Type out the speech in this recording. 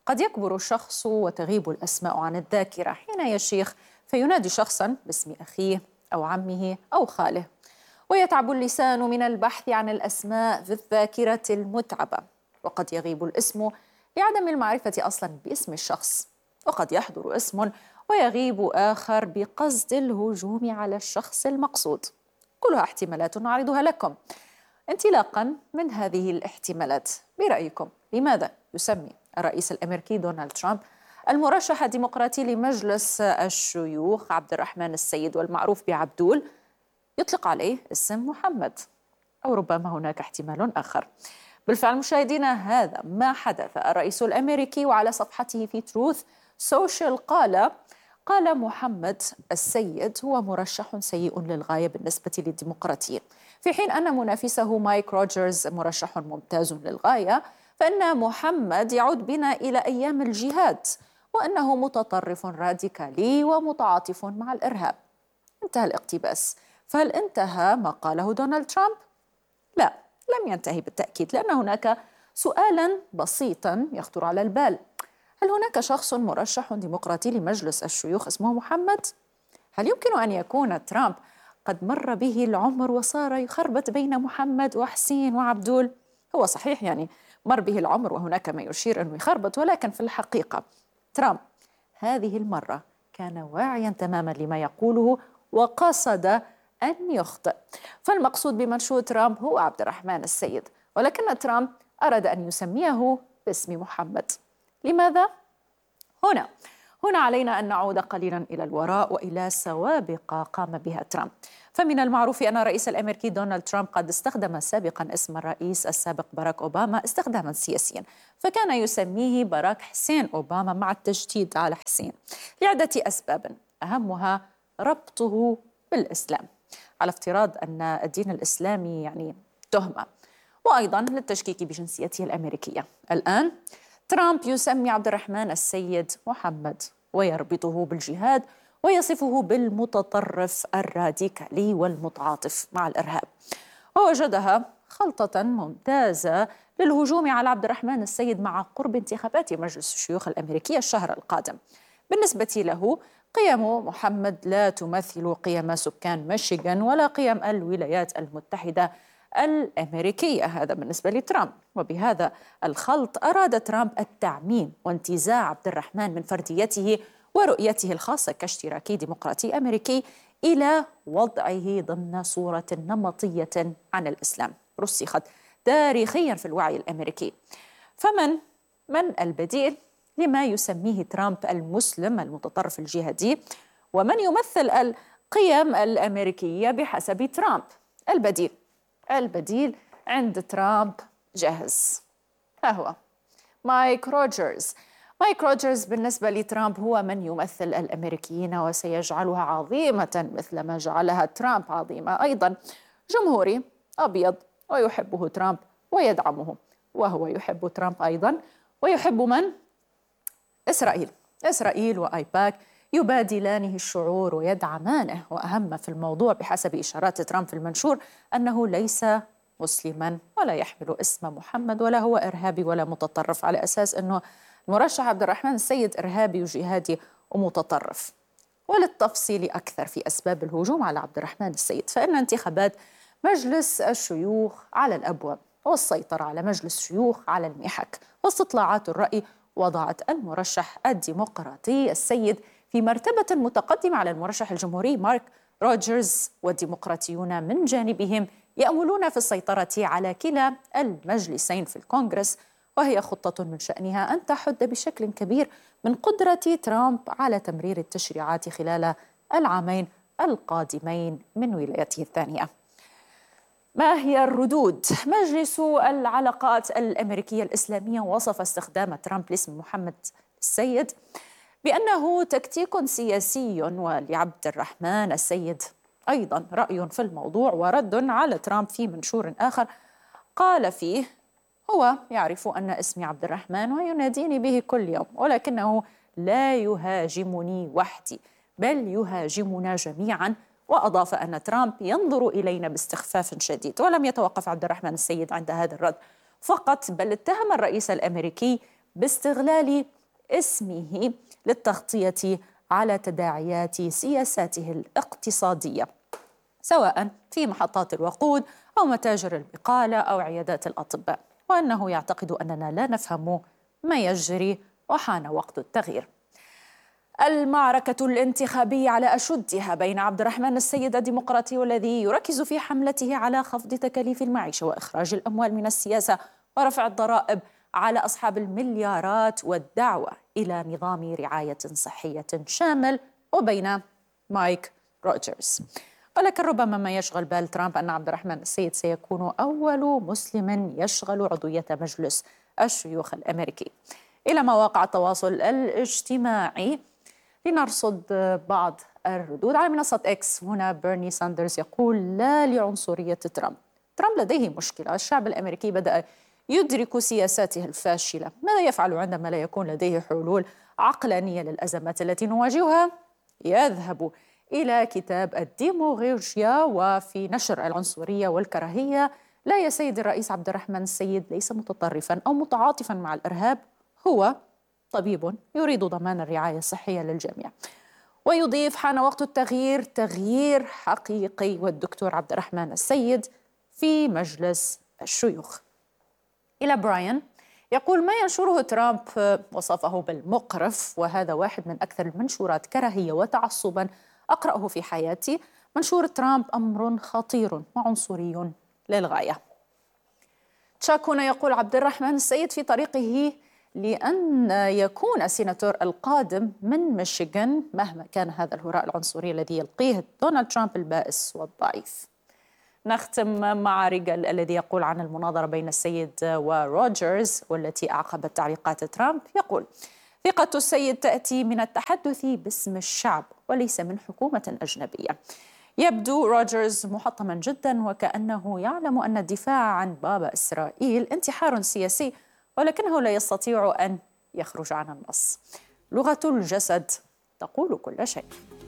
قد يكبر الشخص وتغيب الأسماء عن الذاكرة حين يشيخ فينادي شخصاً باسم أخيه أو عمه أو خاله، ويتعب اللسان من البحث عن الأسماء في الذاكرة المتعبة، وقد يغيب الاسم لعدم المعرفة أصلاً باسم الشخص، وقد يحضر اسم ويغيب آخر بقصد الهجوم على الشخص المقصود. كلها احتمالات نعرضها لكم. انطلاقاً من هذه الاحتمالات، برأيكم لماذا يسمي الرئيس الأمريكي دونالد ترامب المرشح الديمقراطي لمجلس الشيوخ عبد الرحمن السيد والمعروف بعبدول يطلق عليه اسم محمد؟ أو ربما هناك احتمال آخر. بالفعل مشاهدينا، هذا ما حدث. الرئيس الأمريكي وعلى صفحته في تروث سوشيال قال محمد السيد هو مرشح سيء للغاية بالنسبة للديمقراطيين، في حين أن منافسه مايك روجرز مرشح ممتاز للغاية، فإن محمد يعود بنا إلى أيام الجهاد، وأنه متطرف راديكالي ومتعاطف مع الإرهاب. انتهى الاقتباس. فهل انتهى ما قاله دونالد ترامب؟ لا، لم ينتهي بالتأكيد، لأن هناك سؤالا بسيطا يخطر على البال: هل هناك شخص مرشح ديمقراطي لمجلس الشيوخ اسمه محمد؟ هل يمكن أن يكون ترامب قد مر به العمر وصار يخربط بين محمد وحسين وعبدول؟ هو صحيح مر به العمر وهناك ما يشير أنه يخربط، ولكن في الحقيقة ترامب هذه المرة كان واعيا تماما لما يقوله وقصد أن يخطئ. فالمقصود بمنشور ترامب هو عبد الرحمن السيد، ولكن ترامب أراد أن يسميه باسم محمد. لماذا؟ هنا علينا أن نعود قليلا إلى الوراء وإلى سوابق قام بها ترامب. فمن المعروف أن الرئيس الأمريكي دونالد ترامب قد استخدم سابقا اسم الرئيس السابق باراك أوباما استخداما سياسيا، فكان يسميه باراك حسين أوباما مع التشديد على حسين لعدة أسباب، أهمها ربطه بالإسلام، على افتراض أن الدين الإسلامي تهمة، وأيضا للتشكيك بجنسيته الأمريكية. الآن ترامب يسمي عبد الرحمن السيد محمد ويربطه بالجهاد ويصفه بالمتطرف الراديكالي والمتعاطف مع الإرهاب، ووجدها خلطة ممتازة للهجوم على عبد الرحمن السيد مع قرب انتخابات مجلس الشيوخ الأمريكية الشهر القادم. بالنسبة له، قيم محمد لا تمثل قيم سكان ميشيغان ولا قيم الولايات المتحدة الأمريكية، هذا بالنسبة لترامب. وبهذا الخلط أراد ترامب التعميم وانتزاع عبد الرحمن من فرديته ورؤيته الخاصة كاشتراكي ديمقراطي أمريكي إلى وضعه ضمن صورة نمطية عن الإسلام رسخت تاريخيا في الوعي الأمريكي. من البديل لما يسميه ترامب المسلم المتطرف الجهادي، ومن يمثل القيم الأمريكية بحسب ترامب؟ البديل عند ترامب جاهز، ها هو مايك روجرز بالنسبة لترامب هو من يمثل الأمريكيين وسيجعلها عظيمة مثل ما جعلها ترامب عظيمة. أيضا جمهوري أبيض ويحبه ترامب ويدعمه، وهو يحب ترامب أيضا ويحب من؟ إسرائيل وآيباك يبادلانه الشعور ويدعمانه. وأهم في الموضوع بحسب إشارات ترامب في المنشور أنه ليس مسلما ولا يحمل اسم محمد ولا هو إرهابي ولا متطرف، على أساس أنه المرشح عبد الرحمن السيد إرهابي وجهادي ومتطرف. وللتفصيل أكثر في أسباب الهجوم على عبد الرحمن السيد، فإن انتخابات مجلس الشيوخ على الأبواب، والسيطرة على مجلس الشيوخ على المحك، واستطلاعات الرأي وضعت المرشح الديمقراطي السيد في مرتبة متقدمة على المرشح الجمهوري مارك روجرز، والديمقراطيون من جانبهم يأملون في السيطرة على كلا المجلسين في الكونغرس، وهي خطة من شأنها أن تحد بشكل كبير من قدرة ترامب على تمرير التشريعات خلال العامين القادمين من ولايته الثانية. ما هي الردود؟ مجلس العلاقات الأمريكية الإسلامية وصف استخدام ترامب لاسم محمد السيد بأنه تكتيك سياسي، ولعبد الرحمن السيد أيضا رأي في الموضوع ورد على ترامب في منشور آخر قال فيه: هو يعرف أن اسمي عبد الرحمن ويناديني به كل يوم، ولكنه لا يهاجمني وحدي بل يهاجمنا جميعا. وأضاف أن ترامب ينظر إلينا باستخفاف شديد. ولم يتوقف عبد الرحمن السيد عند هذا الرد فقط، بل اتهم الرئيس الأمريكي باستغلال اسمه للتغطية على تداعيات سياساته الاقتصادية، سواء في محطات الوقود أو متاجر البقالة أو عيادات الأطباء، وأنه يعتقد أننا لا نفهم ما يجري وحان وقت التغيير. المعركة الانتخابية على أشدها بين عبد الرحمن السيد الديمقراطي والذي يركز في حملته على خفض تكاليف المعيشة وإخراج الأموال من السياسة ورفع الضرائب على أصحاب المليارات والدعوة إلى نظام رعاية صحية شامل، وبين مايك روجرز. ولكن ربما ما يشغل بال ترامب أن عبد الرحمن السيد سيكون أول مسلم يشغل عضوية مجلس الشيوخ الأمريكي. إلى مواقع التواصل الاجتماعي لنرصد بعض الردود. على منصة إكس هنا بيرني ساندرز يقول: لا لعنصرية ترامب. ترامب لديه مشكلة، الشعب الأمريكي بدأ يدرك سياساته الفاشلة. ماذا يفعل عندما لا يكون لديه حلول عقلانية للأزمات التي نواجهها؟ يذهب إلى كتاب الديموغوجيا وفي نشر العنصرية والكراهية. لا يا سيد الرئيس عبد الرحمن السيد ليس متطرفا أو متعاطفا مع الإرهاب، هو طبيب يريد ضمان الرعاية الصحية للجميع. ويضيف: حان وقت التغيير، تغيير حقيقي، والدكتور عبد الرحمن السيد في مجلس الشيوخ. إلى براين يقول: ما ينشره ترامب وصفه بالمقرف، وهذا واحد من أكثر المنشورات كراهية وتعصبا أقرأه في حياتي. منشور ترامب أمر خطير وعنصري للغاية. تشاك هنا يقول: عبد الرحمن السيد في طريقه لأن يكون السيناتور القادم من ميشيغان مهما كان هذا الهراء العنصري الذي يلقيه دونالد ترامب البائس والضعيف. نختم مع ريغال الذي يقول عن المناظرة بين السيد وروجرز والتي أعقبت تعليقات ترامب. يقول: ثقة السيد تأتي من التحدث باسم الشعب وليس من حكومة أجنبية. يبدو روجرز محطما جدا وكأنه يعلم أن الدفاع عن بابا إسرائيل انتحار سياسي، ولكنه لا يستطيع أن يخرج عن النص. لغة الجسد تقول كل شيء.